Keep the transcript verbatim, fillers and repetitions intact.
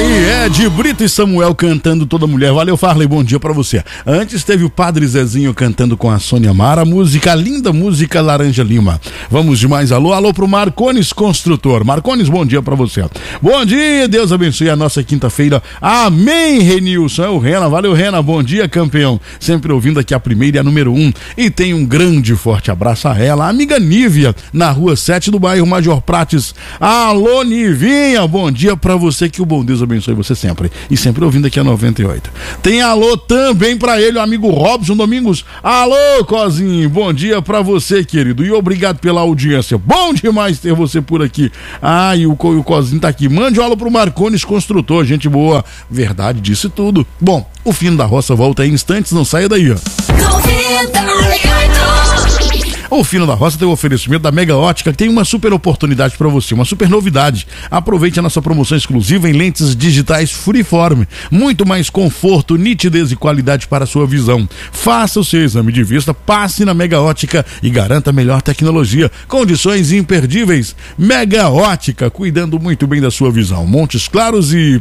aí, Ed Brito e Samuel cantando Toda Mulher. Valeu, Farley, bom dia pra você. Antes teve o Padre Zezinho cantando com a Sônia Mara, música linda, música Laranja Lima. Vamos de mais alô, alô pro Marcones Construtor. Marcones, bom dia pra você. Bom dia, Deus abençoe a nossa quinta-feira. Amém, Renilson. É o Rena, valeu, Rena, bom dia, campeão. Sempre ouvindo aqui a primeira e a número um. E tem um grande forte abraço a ela, a amiga Nívia, na rua sete do bairro Major Prates. Alô, Nivinha, bom dia pra você, que o bom Deus abençoe você sempre. E sempre ouvindo aqui a noventa e oito. Tem alô também pra ele, o amigo Robson Domingos. Alô, Cozinho, bom dia pra você, querido. E obrigado pela audiência. Bom demais ter você por aqui. Ah, e o, o Cozinho tá aqui. Mande um alô pro Marcones Construtor, gente boa. Verdade, disse tudo. Bom, o Fino da Roça volta em instantes, não saia daí, ó. O Fino da Roça tem o oferecimento da Mega Ótica, que tem uma super oportunidade para você, uma super novidade. Aproveite a nossa promoção exclusiva em lentes digitais Freeform. Muito mais conforto, nitidez e qualidade para a sua visão. Faça o seu exame de vista, passe na Mega Ótica e garanta a melhor tecnologia. Condições imperdíveis. Mega Ótica, cuidando muito bem da sua visão. Montes Claros e